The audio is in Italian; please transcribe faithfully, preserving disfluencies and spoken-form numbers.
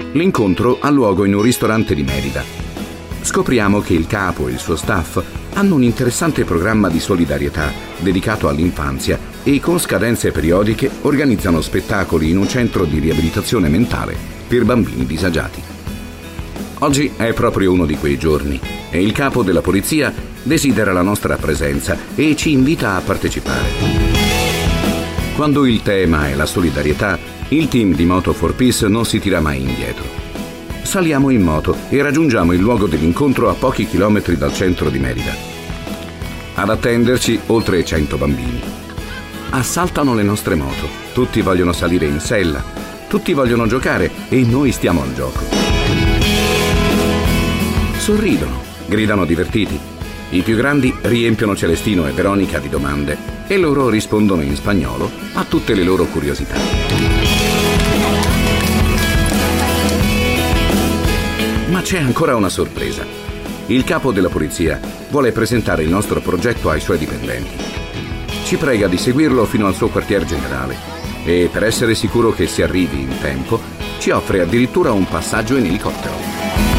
L'incontro ha luogo in un ristorante di Merida. Scopriamo che il capo e il suo staff hanno un interessante programma di solidarietà dedicato all'infanzia e con scadenze periodiche organizzano spettacoli in un centro di riabilitazione mentale per bambini disagiati. Oggi è proprio uno di quei giorni e il capo della polizia desidera la nostra presenza e ci invita a partecipare. Quando il tema è la solidarietà, il team di Moto for Peace non si tira mai indietro. Saliamo in moto e raggiungiamo il luogo dell'incontro a pochi chilometri dal centro di Merida. Ad attenderci oltre cento bambini. Assaltano le nostre moto, tutti vogliono salire in sella, tutti vogliono giocare e noi stiamo al gioco. Sorridono, gridano divertiti. I più grandi riempiono Celestino e Veronica di domande e loro rispondono in spagnolo a tutte le loro curiosità. Ma c'è ancora una sorpresa. Il capo della polizia vuole presentare il nostro progetto ai suoi dipendenti. Ci prega di seguirlo fino al suo quartier generale e, per essere sicuro che si arrivi in tempo, ci offre addirittura un passaggio in elicottero.